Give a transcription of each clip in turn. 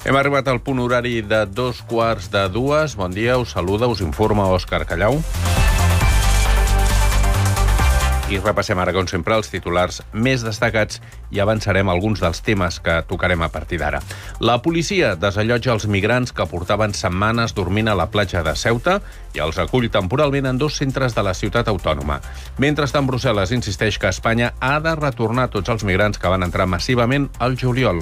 Hem arribat al punt horari de 2:15. Bon dia, us saluda, us informa Òscar Callau. I repassem ara, com sempre, els titulars més destacats i avançarem alguns dels temes que tocarem a partir d'ara. La policia desallotja els migrants que portaven setmanes dormint a la platja de Ceuta i els acull temporalment en 2 centres de la ciutat autònoma. Mentrestant, Brussel·les insisteix que Espanya ha de retornar tots els migrants que van entrar massivament al juliol.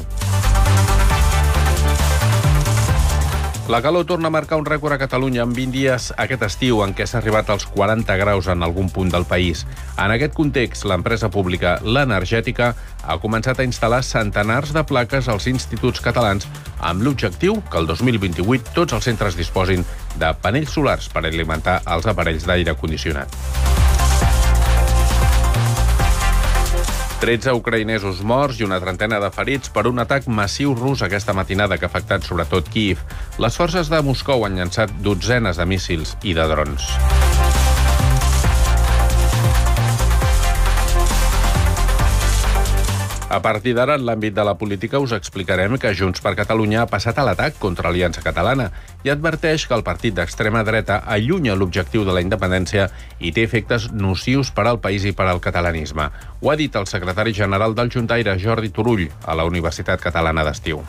La calor torna a marcar un rècord a Catalunya en 20 dies aquest estiu en què s'ha arribat als 40 graus en algun punt del país. En aquest context, l'empresa pública L'Energètica ha començat a instal·lar centenars de plaques als instituts catalans amb l'objectiu que el 2028 tots els centres disposin de panells solars per alimentar els aparells d'aire condicionat. 13 ucraïnesos morts i una trentena de ferits per un atac massiu rus aquesta matinada que ha afectat sobretot Kíiv. Les forces de Moscou han llançat dotzenes de míssils i de drons. A partir d'ara, en l'àmbit de la política, us explicarem que Junts per Catalunya ha passat a l'atac contra Aliança Catalana i adverteix que el partit d'extrema dreta allunya l'objectiu de la independència i té efectes nocius per al país i per al catalanisme. Ho ha dit el secretari general del Juntaire, Jordi Turull, a la Universitat Catalana d'Estiu.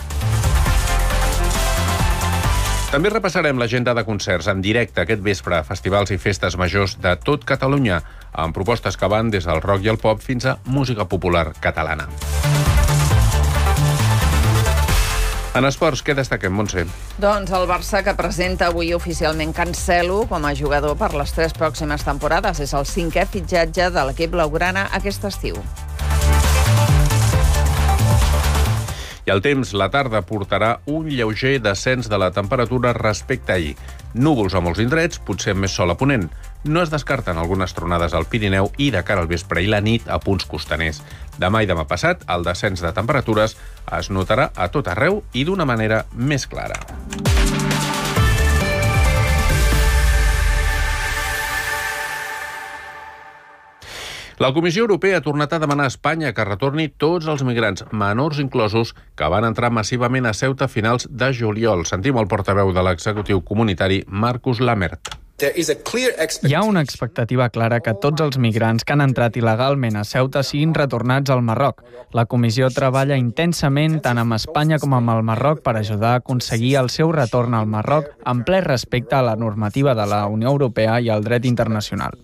També repassarem l'agenda de concerts en directe aquest vespre a festivals i festes majors de tot Catalunya, amb propostes que van des del rock i el pop fins a música popular catalana. En esports, què destaquem, Montse? Doncs el Barça, que presenta avui oficialment Cancelo com a jugador per les 3 pròximes temporades. És el 5è fitxatge de l'equip blaugrana aquest estiu. I el temps, la tarda portarà un lleuger descens de la temperatura respecte a ahir. Núvols a molts indrets, potser més sol a ponent. No es descarten algunes tronades al Pirineu i de cara al vespre i la nit a punts costaners. Demà i demà passat, el descens de temperatures es notarà a tot arreu i d'una manera més clara. La Comissió Europea ha tornat a demanar a Espanya que retorni tots els migrants, menors inclosos, que van entrar massivament a Ceuta a finals de juliol. Sentim el portaveu de l'executiu comunitari, Markus Lammert. Hi ha una expectativa clara que tots els migrants que han entrat il·legalment a Ceuta siguin retornats al Marroc. La Comissió treballa intensament tant amb Espanya com amb el Marroc per ajudar a aconseguir el seu retorn al Marroc en ple respecte a la normativa de la Unió Europea i al dret internacional.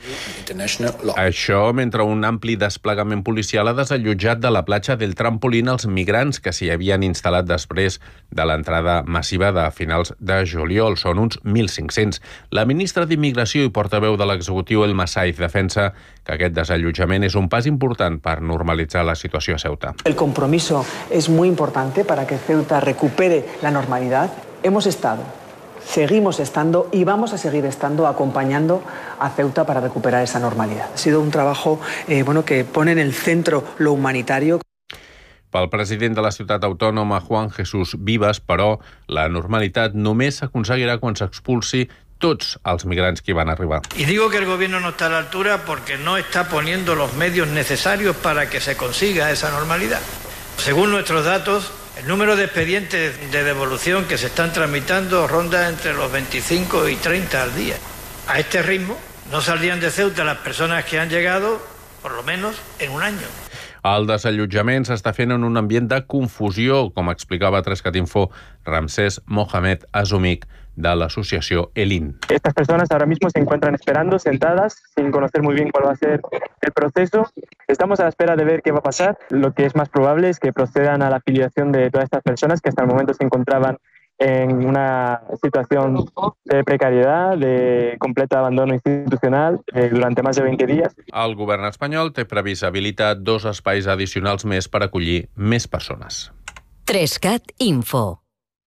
Això mentre un ampli desplegament policial ha desallotjat de la platja del Trampolín els migrants que s'hi havien instal·lat després de l'entrada massiva de finals de juliol. Són uns 1.500. La ministra d'Immigració i portaveu de l'executiu Elma Saiz defensa que aquest desallotjament és un pas important per normalitzar la situació a Ceuta. El compromiso es muy importante para que Ceuta recupere la normalidad. Hemos estado, seguimos estando y vamos a seguir estando acompañando a Ceuta para recuperar esa normalidad. Ha sido un trabajo que pone en el centro lo humanitario. Pel president de la ciutat autònoma, Juan Jesús Vivas, però, la normalitat només s'aconseguirà quan s'expulsi tots els migrants que van arribar. Y digo que el gobierno no está a la altura porque no está poniendo los medios necesarios para que se consiga esa normalidad. Según nuestros datos, el número de expedientes de devolución que se están tramitando ronda entre los 25 y 30 al día. A este ritmo, no saldrían de Ceuta las personas que han llegado, por lo menos, en un año. El desallotjament s'està fent en un ambient de confusió, com explicava a Trescat Info Ramsés Mohamed Azumik, de l'asociació ELIN. Estas personas ahora mismo se encuentran esperando, sentadas, sin conocer muy bien cuál va a ser el proceso. Estamos a la espera de ver qué va a pasar. Lo que es más probable es que procedan a la afiliación de todas estas personas que hasta el momento se encontraban en una situación de precariedad, de completo abandono institucional durante más de 20 días. El govern espanyol té previst habilitar 2 espais addicionals més per acollir més persones. Trescat Info.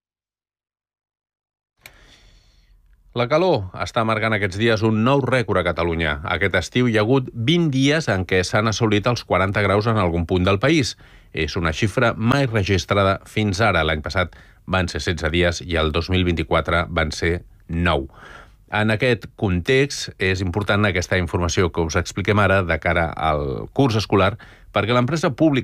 La calor està marcant aquests dies un nou rècord a Catalunya. Aquest estiu hi ha hagut 20 dies en què s'han assolit els 40 graus en algun punt del país. És una xifra mai registrada fins ara. L'any passat van ser 16 dies i el 2024 van ser 9. En aquest context és important aquesta informació que us expliquem ara de cara al curs escolar perquè l'empresa pública